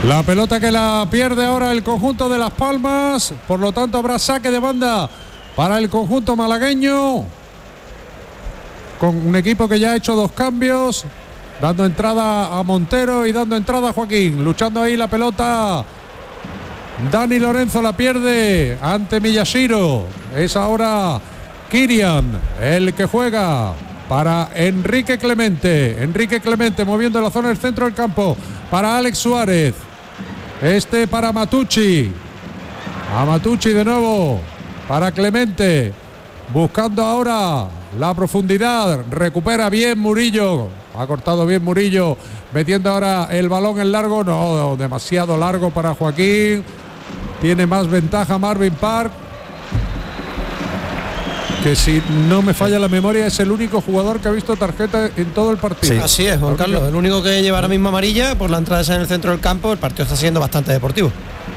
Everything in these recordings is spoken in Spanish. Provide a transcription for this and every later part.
La pelota que la pierde ahora el conjunto de Las Palmas, por lo tanto habrá saque de banda para el conjunto malagueño, con un equipo que ya ha hecho 2 cambios, dando entrada a Montero y dando entrada a Joaquín, luchando ahí la pelota. Dani Lorenzo la pierde ante Miyashiro. Es ahora Kirian el que juega para Enrique Clemente. Enrique Clemente moviendo la zona del centro del campo para Alex Suárez. Para Matucci. A Matucci de nuevo para Clemente. Buscando ahora la profundidad. Recupera bien Murillo. Ha cortado bien Murillo. Metiendo ahora el balón en largo. No, demasiado largo para Joaquín. Tiene más ventaja Marvin Park, que si no me falla la memoria es el único jugador que ha visto tarjeta en todo el partido. Sí, así es, Juan Carlos, el único que lleva ahora mismo amarilla por la entrada esa en el centro del campo. El partido está siendo bastante deportivo.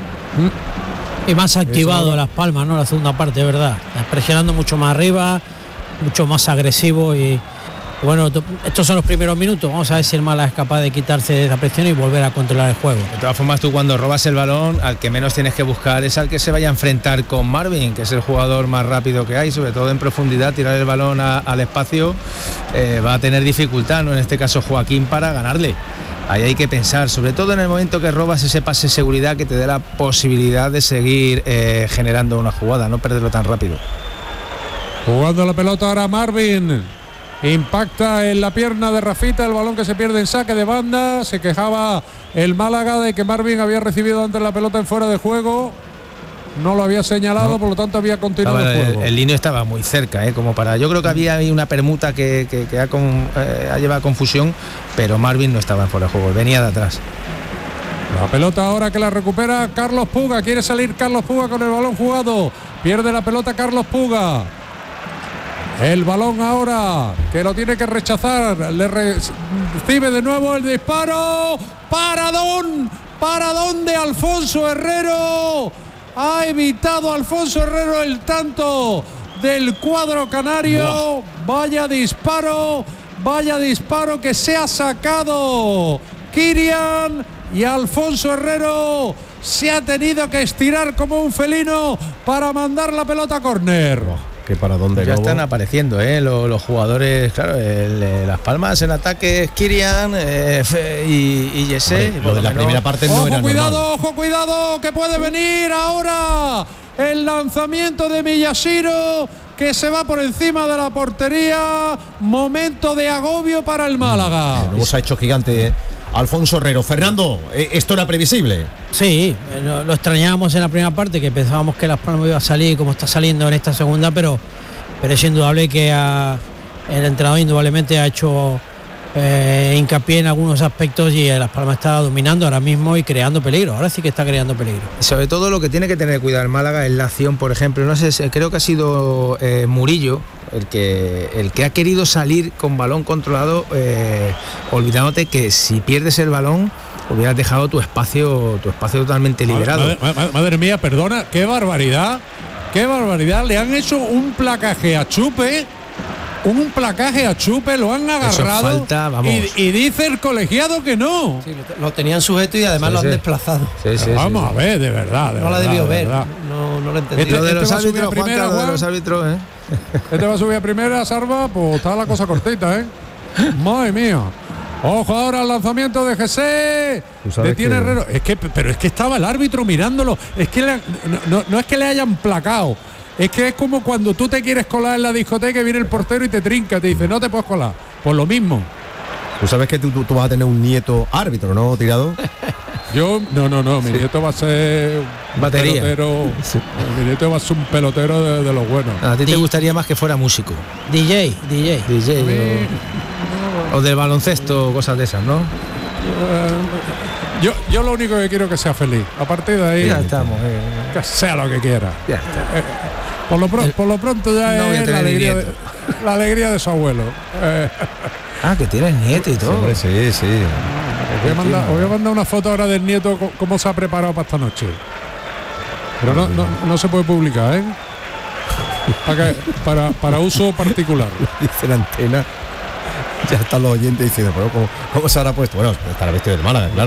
Y más activado Las Palmas, ¿no? La segunda parte, verdad. Presionando mucho más arriba, mucho más agresivo y bueno, estos son los primeros minutos. Vamos a ver si el Málaga es capaz de quitarse de esa presión y volver a controlar el juego. De todas formas, tú cuando robas el balón, al que menos tienes que buscar es al que se vaya a enfrentar con Marvin, que es el jugador más rápido que hay, sobre todo en profundidad. Tirar el balón al espacio va a tener dificultad, ¿no? En este caso Joaquín, para ganarle. Ahí hay que pensar, sobre todo en el momento que robas ese pase de seguridad que te dé la posibilidad de seguir generando una jugada, no perderlo tan rápido. Jugando la pelota ahora Marvin. Impacta en la pierna de Rafita, el balón que se pierde en saque de banda. Se quejaba el Málaga de que Marvin había recibido antes la pelota en fuera de juego. No lo había señalado, por lo tanto había continuado el juego. El línea estaba muy cerca, como para. Yo creo que había ahí una permuta que ha llevado a confusión, pero Marvin no estaba en fuera de juego, venía de atrás. La pelota ahora que la recupera Carlos Puga. Quiere salir Carlos Puga con el balón jugado. Pierde la pelota Carlos Puga. El balón ahora que lo tiene que rechazar. Recibe de nuevo el disparo. Paradón de Alfonso Herrero. Ha evitado Alfonso Herrero el tanto del cuadro canario. Vaya disparo que se ha sacado Kirian, y Alfonso Herrero se ha tenido que estirar como un felino para mandar la pelota a córner. Para dónde ya están apareciendo los jugadores, claro, Las Palmas en ataque es Kirian y Jesse. Lo de la primera parte no era normal. Ojo, cuidado, que puede venir ahora el lanzamiento de Miyashiro, que se va por encima de la portería. Momento de agobio para el Málaga. Luego se ha hecho gigante Alfonso Herrero. Fernando, ¿esto era previsible? Sí, lo extrañábamos en la primera parte, que pensábamos que Las Palmas iba a salir como está saliendo en esta segunda, pero es indudable que el entrenador indudablemente ha hecho hincapié en algunos aspectos, y Las Palmas está dominando ahora mismo y creando peligro. Ahora sí que está creando peligro. Sobre todo lo que tiene que tener cuidado el Málaga es la acción, por ejemplo, no sé, creo que ha sido Murillo el que ha querido salir con balón controlado, olvidándote que si pierdes el balón hubieras dejado tu espacio totalmente liberado. Madre mía, perdona, qué barbaridad, le han hecho un placaje a Chupe, lo han agarrado. Falta, y dice el colegiado que no. Sí, lo tenían sujeto y además lo han desplazado. Vamos a ver, de verdad. No la debió ver, no lo entendí. Lo de los árbitros, Juan Carlos, de los árbitros, Este va a subir a primera, Sarva, pues está la cosa cortita, Madre mía. Ojo ahora al lanzamiento de Jesse. Detiene Herrero. Pero es que estaba el árbitro mirándolo. Es que no es que le hayan placado. Es que es como cuando tú te quieres colar en la discoteca y viene el portero y te trinca, te dice, no te puedes colar. Pues lo mismo. Tú sabes que tú vas a tener un nieto árbitro, ¿no, Tirado? Yo, no, mi nieto va a ser batería. Mi nieto va a ser un pelotero de los buenos. A ti te gustaría más que fuera músico. DJ. O del baloncesto, cosas de esas, ¿no? Yo lo único que quiero es que sea feliz. A partir de ahí ya estamos. Que sea lo que quiera. Ya está. Por lo pronto ya no es la alegría de su abuelo. Que tienes nieto y todo. Hombre, sí. Os voy a mandar una foto ahora del nieto, cómo se ha preparado para esta noche. Pero no se puede publicar, para uso particular. Dice la antena. Ya están los oyentes diciendo, pero ¿cómo se habrá puesto? Bueno, estará vestido de Málaga, claro.